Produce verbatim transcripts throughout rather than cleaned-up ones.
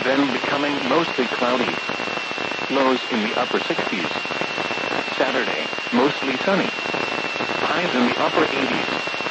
then becoming mostly cloudy. Lows in the upper sixties. Saturday, mostly sunny. Highs in the upper eighties.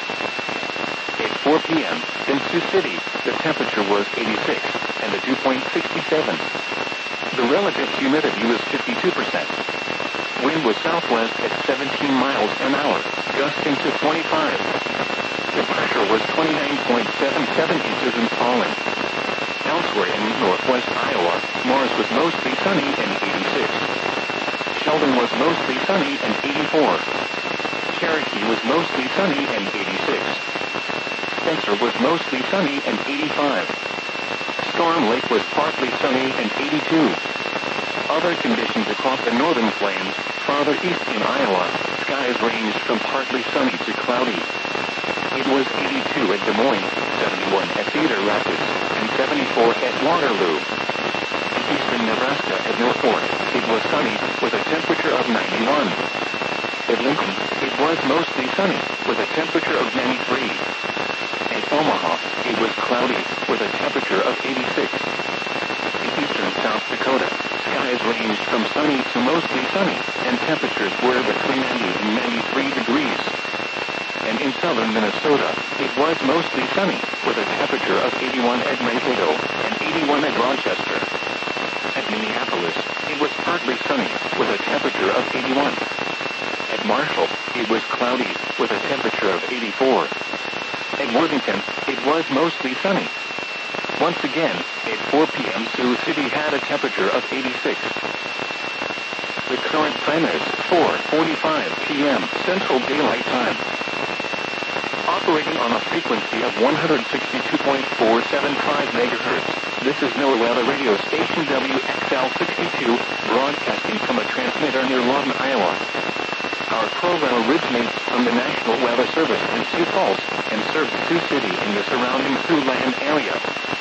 At four p.m. in Sioux City, the temperature was eighty-six, and the dew point sixty-seven. The relative humidity was fifty-two percent. Wind was southwest at seventeen miles an hour, gusting to twenty-five. The pressure was twenty-nine point seven seven inches and falling. Elsewhere in northwest Iowa, Morris was mostly sunny and eighty-six. Sheldon was mostly sunny and eighty-four. Cherokee was mostly sunny and eighty-six. Spencer was mostly sunny and eighty-five. Storm Lake was partly sunny and eighty-two. Other conditions across the northern plains, farther east in Iowa, skies ranged from partly sunny to cloudy. It was eighty-two at Des Moines, seventy-one at Cedar Rapids, and seventy-four at Waterloo. In eastern Nebraska at North Fork, it was sunny, with a temperature of ninety-one. At Lincoln, it was mostly sunny, with a temperature of ninety-three. At Omaha, it was cloudy, with a temperature of eighty-six. In eastern South Dakota, skies ranged from sunny to mostly sunny, and temperatures were between ninety and ninety-three degrees. And in southern Minnesota, it was mostly sunny, with a temperature of eighty-one at Mankato and eighty-one at Rochester. At Minneapolis, it was partly sunny, with a temperature of eighty-one. At Marshall, it was cloudy, with a temperature of eighty-four. At Worthington, it was mostly sunny. Once again, at four p.m. Sioux City had a temperature of eighty-six. The current time is four forty-five p.m. Central Daylight Time. Operating on a frequency of one hundred sixty-two point four seven five megahertz, this is NOAA Weather Radio Station W X L sixty-two, broadcasting from a transmitter near Lawton, Iowa. Our program originates from the National Weather Service in Sioux Falls and serves Sioux City and the surrounding Siouxland area.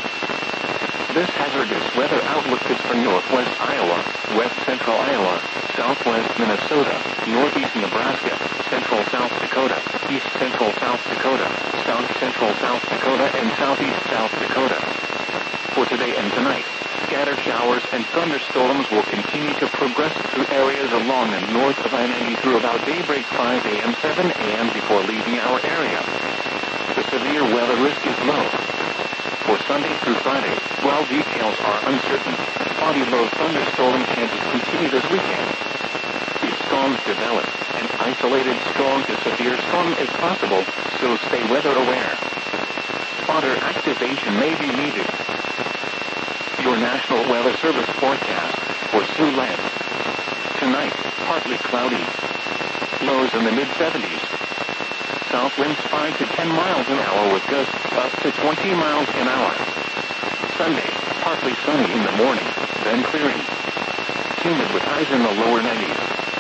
This hazardous weather outlook is for northwest Iowa, west central Iowa, southwest Minnesota, northeast Nebraska, central South Dakota, east central South Dakota, south central South Dakota, and southeast South Dakota. For today and tonight, scattered showers and thunderstorms will continue to progress through areas along and north of I ninety through about daybreak five a.m. seven a.m. before leaving our area. The severe weather risk is low. For Sunday through Friday, while details are uncertain, spotty low thunderstorm chances continue this weekend. If storms develop, an isolated strong to severe storm is possible, so stay weather aware. Spotter activation may be needed. Your National Weather Service forecast for Siouxland. Tonight, partly cloudy. Lows in the mid seventies. South winds five to ten miles an hour with gusts up to twenty miles an hour. Sunday, partly sunny in the morning, then clearing. Humid with highs in the lower nineties.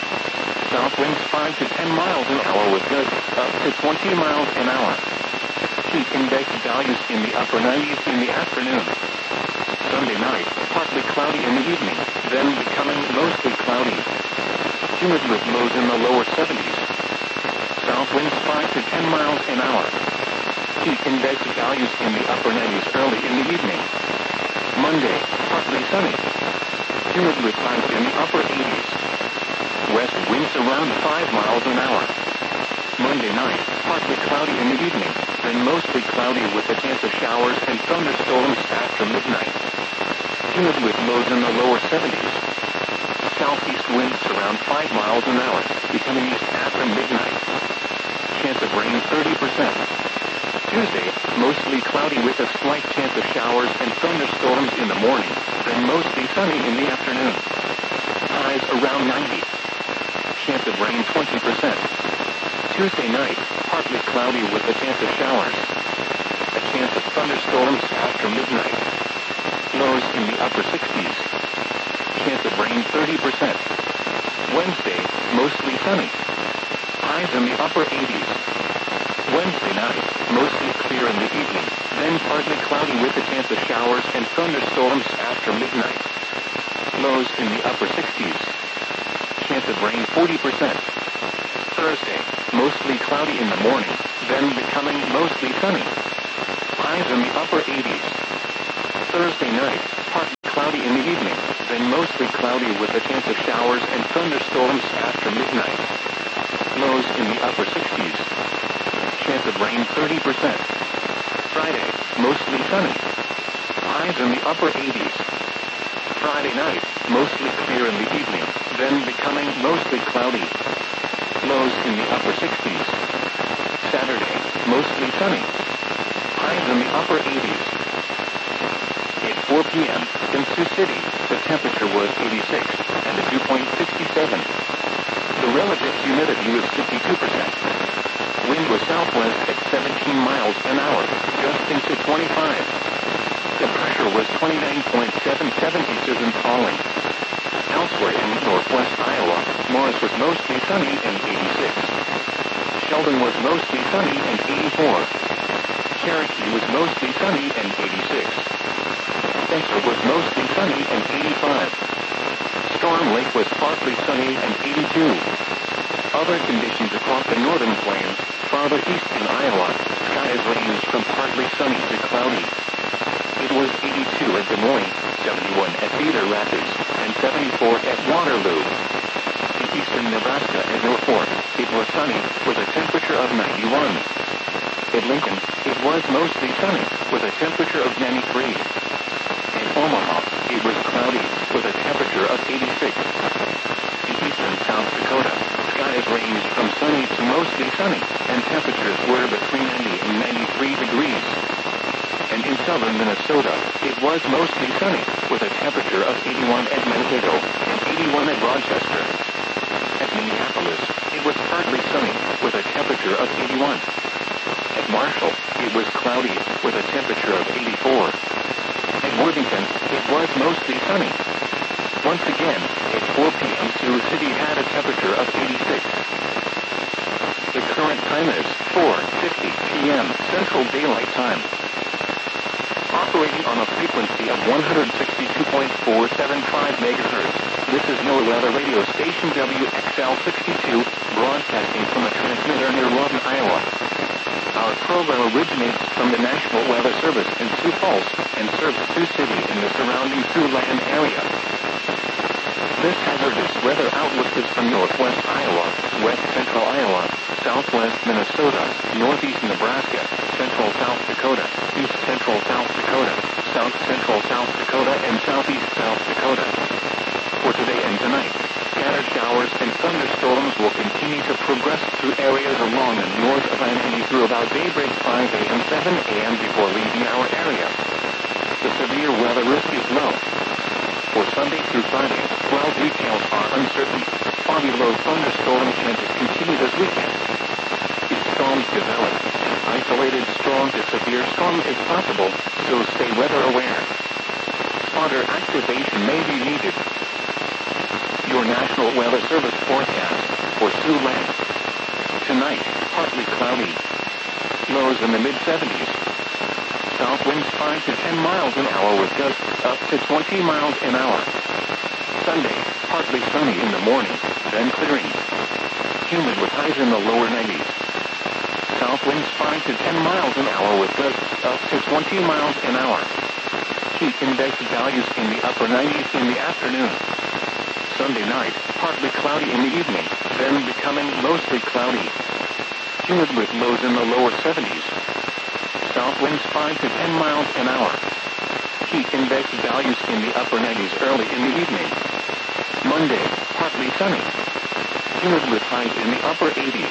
South winds five to ten miles an hour with gusts up to twenty miles an hour. Heat index values in the upper nineties in the afternoon. Sunday night, partly cloudy in the evening, then becoming mostly cloudy. Humid with lows in the lower seventies. South winds five to ten miles an hour. Heat index values in the upper nineties early in the evening. Monday, partly sunny. Humid with highs in the upper eighties. West winds around five miles an hour. Monday night, partly cloudy in the evening, then mostly cloudy with a chance of showers and thunderstorms after midnight. Humid with lows in the lower seventies. Southeast winds around five miles an hour, becoming east after midnight. Chance of rain thirty percent. Tuesday, mostly cloudy with a slight chance of showers and thunderstorms in the morning, then mostly sunny in the afternoon. Highs around ninety. Chance of rain twenty percent. Tuesday night, partly cloudy with a chance of showers. A chance of thunderstorms after midnight. Lows in the upper sixties. Chance of rain thirty percent. Wednesday, mostly sunny. Highs in the upper eighties. Wednesday night, mostly clear in the evening, then partly cloudy with a chance of showers and thunderstorms after midnight. Lows in the upper sixties. Chance of rain forty percent. Thursday, mostly cloudy in the morning, then becoming mostly sunny. Highs in the upper eighties. Thursday night, partly cloudy with a chance of showers and thunderstorms after midnight. Lows in the upper sixties. Chance of rain thirty percent. Friday, mostly sunny. Highs in the upper eighties. Friday night, mostly clear in the evening, then becoming mostly cloudy. Lows in the upper sixties. Saturday, mostly sunny. Highs in the upper eighties. At four p.m., in Sioux City, the temperature was eighty-six, and the dew point sixty-seven. The relative humidity was fifty-two percent. Wind was southwest at seventeen miles an hour, gusting to twenty-five. The pressure was twenty-nine point seven seven inches and falling. Elsewhere in northwest Iowa, Morris was mostly sunny and eighty-six. Sheldon was mostly sunny and eighty-four. Cherokee was mostly sunny and eighty-six. Spencer was mostly sunny and eighty-five. Storm Lake was partly sunny and eighty-two. Other conditions across the northern plains, farther east in Iowa, skies ranged from partly sunny to cloudy. It was eighty-two at Des Moines, seventy-one at Cedar Rapids, and seventy-four at Waterloo. In eastern Nebraska and Norfolk, it was sunny, with a temperature of ninety-one. At Lincoln, it was mostly sunny, with a temperature of ninety-three. In Omaha, it was cloudy, with a temperature of eighty-six. In eastern South Dakota, skies ranged from sunny to mostly sunny, and temperatures were between ninety and ninety-three degrees. And in southern Minnesota, it was mostly sunny, with a temperature of eighty-one at Mankato and eighty-one at Rochester. At Minneapolis, it was partly sunny, with a temperature of eighty-one. At Marshall, it was cloudy, with a temperature of eighty-four. At Worthington, it was mostly sunny. Once again, at four p.m. Sioux City had a temperature of eighty-six. The current time is four fifty p.m. Central Daylight Time. Operating on a frequency of one hundred sixty-two point four seven five megahertz, this is NOAA Weather Radio Station W X L sixty-two, broadcasting from a transmitter near Rawdon, Iowa. Our program originates from the National Weather Service in Sioux Falls and serves Sioux City and the surrounding Siouxland area. This hazardous weather outlook is from northwest Iowa, west central Iowa, southwest Minnesota, northeast Nebraska, central South Dakota, east central South Dakota, south central South Dakota, and southeast South Dakota. For today and tonight, scattered showers and thunderstorms will continue to progress through areas along the north of I ninety through about daybreak five a.m. seven a.m. before leaving our area. The severe weather risk is low. For Sunday through Friday, while details are uncertain, foggy low thunderstorm chances continue this weekend. If storms develop, an isolated strong to severe storm is possible, so stay weather aware. Spotter activation may be needed. Your National Weather Service forecast for Siouxland. Tonight, partly cloudy. Lows in the mid seventies. South winds five to ten miles an hour with gusts up to twenty miles an hour. Sunday, partly sunny in the morning, then clearing. Humid with highs in the lower nineties. South winds five to ten miles an hour with gusts up to twenty miles an hour. Heat index values in the upper nineties in the afternoon. Sunday night, partly cloudy in the evening, then becoming mostly cloudy. Humid with lows in the lower seventies. South winds five to ten miles an hour. Heat index values in the upper nineties early in the evening. Monday, partly sunny. Humid with highs in the upper eighties.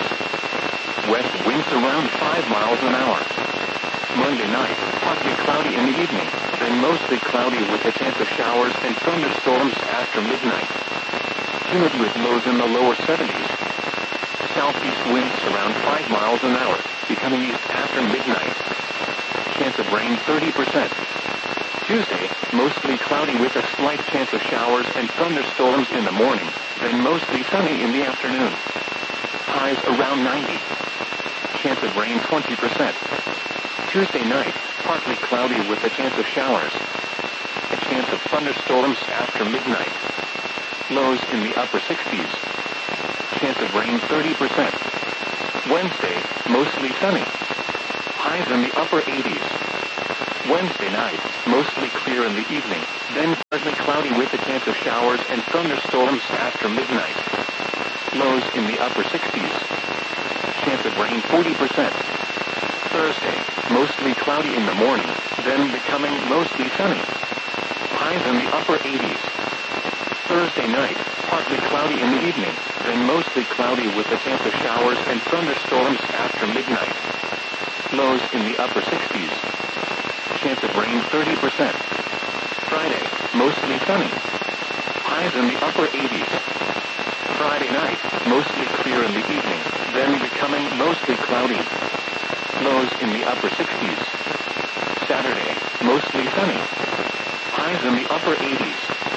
West winds around five miles an hour. Monday night, partly cloudy in the evening, then mostly cloudy with a chance of showers and thunderstorms after midnight. Humid with lows in the lower seventies. Southeast winds around five miles an hour, becoming east after midnight. Chance of rain thirty percent. Tuesday, mostly cloudy with a slight chance of showers and thunderstorms in the morning, then mostly sunny in the afternoon. Highs around ninety. Chance of rain twenty percent. Tuesday night, partly cloudy with a chance of showers. A chance of thunderstorms after midnight. Lows in the upper sixties. Chance of rain thirty percent. Wednesday, mostly sunny. Highs in the upper eighties. Wednesday night, mostly clear in the evening, then partly cloudy with a chance of showers and thunderstorms after midnight. Lows in the upper sixties. Chance of rain forty percent. Thursday, mostly cloudy in the morning, then becoming mostly sunny. Highs in the upper eighties. Thursday night, partly cloudy in the evening, then mostly cloudy with a chance of showers and thunderstorms after midnight. Lows in the upper sixties. Chance of rain thirty percent. Friday, mostly sunny. Highs in the upper eighties. Friday night, mostly clear in the evening, then becoming mostly cloudy. Lows in the upper sixties. Saturday, mostly sunny. Highs in the upper eighties.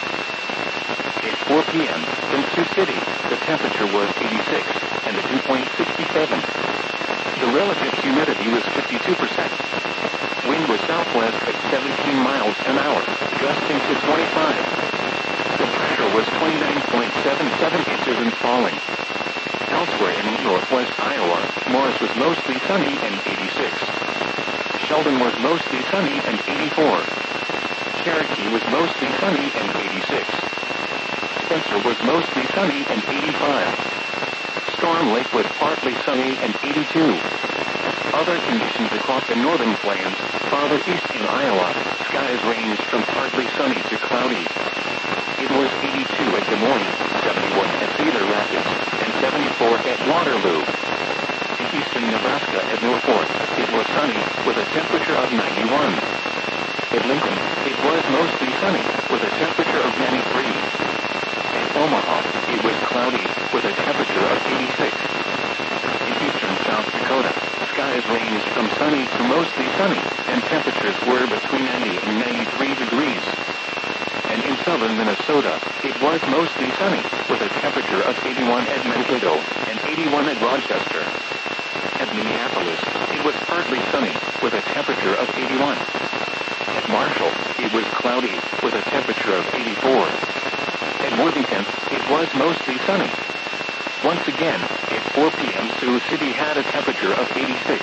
At four p.m., in Sioux City, the temperature was eighty-six, and the dew point sixty-seven. The relative humidity was fifty-two percent. Wind was southwest at seventeen miles an hour, gusting to twenty-five. The pressure was twenty-nine point seven seven inches and falling. Elsewhere in northwest Iowa, Morris was mostly sunny and eighty-six. Sheldon was mostly sunny and eighty-four. Cherokee was mostly sunny and eighty-six. Spencer was mostly sunny and eighty-five. Storm Lake was partly sunny and eighty-two. Other conditions across the northern plains, farther east in Iowa, skies ranged from partly sunny to cloudy. It was eighty-two at Des Moines, seventy-one at Cedar Rapids, and seventy-four at Waterloo. In eastern Nebraska at Norfolk, it was sunny, with a temperature of ninety-one. At Lincoln, it was mostly sunny, with a temperature of ninety-three. At Omaha, it was cloudy, with a temperature of eighty-six. In eastern South Dakota, skies ranged from sunny to mostly sunny, and temperatures were between ninety and ninety-three degrees. And in southern Minnesota, it was mostly sunny, with a temperature of eighty-one at Mankato, and eighty-one at Rochester. At Minneapolis, it was partly sunny, with a temperature of eighty-one. At Marshall, it was cloudy, with a temperature of eighty-four. At Worthington, it was mostly sunny. Once again, at four p.m. Sioux City had a temperature of eighty-six.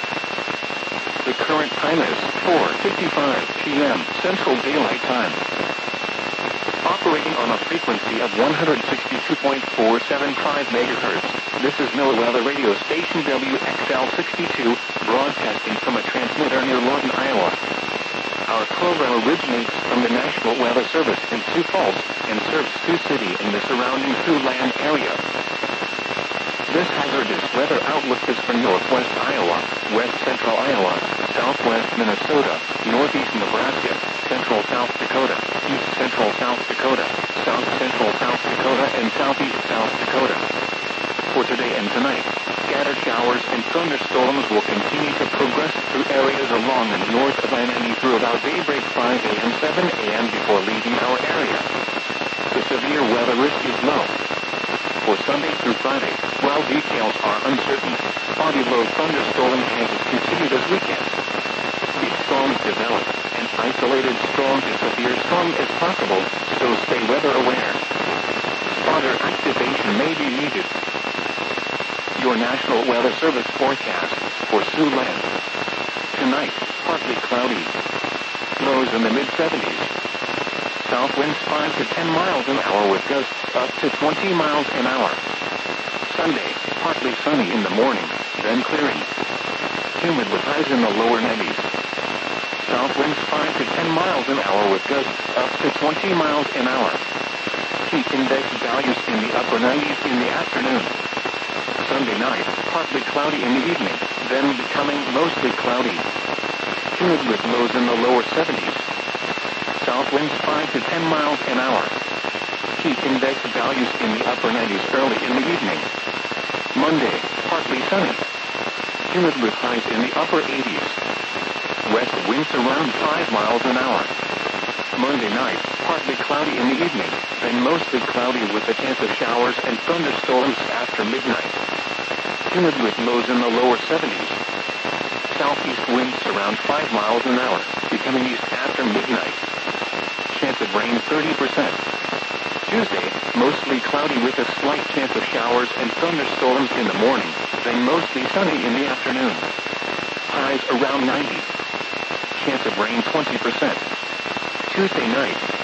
The current time is four fifty-five p.m. Central Daylight Time. Operating on a frequency of one hundred sixty-two point four seven five megahertz, this is NOAA Weather Radio Station W X L sixty-two, broadcasting from a transmitter near Lawton, Iowa. Our program originates from the National Weather Service in Sioux Falls and serves Sioux City and the surrounding Siouxland area. This hazardous weather outlook is for northwest Iowa, west central Iowa, southwest Minnesota, northeast Nebraska, central South Dakota, east central South Dakota, south central South Dakota, and southeast South Dakota. For today and tonight, scattered showers and thunderstorms will continue to progress through areas along the north of I ninety through about daybreak five a.m. seven a.m. before leaving our area. The severe weather risk is low. For Sunday through Friday, while details are uncertain, spotty low thunderstorm chances continue this weekend. If storms develop, an isolated strong to severe storm is possible, so stay weather aware. Spotter activation may be needed. Your National Weather Service forecast for Siouxland. Tonight, partly cloudy. Lows in the mid seventies. South winds five to ten miles an hour with gusts up to twenty miles an hour. Sunday, partly sunny in the morning, then clearing. Humid with highs in the lower nineties. South winds five to ten miles an hour with gusts up to twenty miles an hour. Heat index values in the upper nineties in the afternoon. Sunday night, partly cloudy in the evening, then becoming mostly cloudy. Humid with lows in the lower seventies. South winds five to ten miles an hour. Heat index values in the upper nineties early in the evening. Monday, partly sunny. Humid with highs in the upper eighties. West winds around five miles an hour. Monday night, partly cloudy in the evening, then mostly cloudy with a chance of showers and thunderstorms after midnight. Humid with lows in the lower seventies. Southeast winds around five miles an hour, becoming east after midnight. Chance of rain thirty percent. Tuesday, mostly cloudy with a slight chance of showers and thunderstorms in the morning, then mostly sunny in the afternoon. Highs around ninety. chance of rain twenty percent. Tuesday night,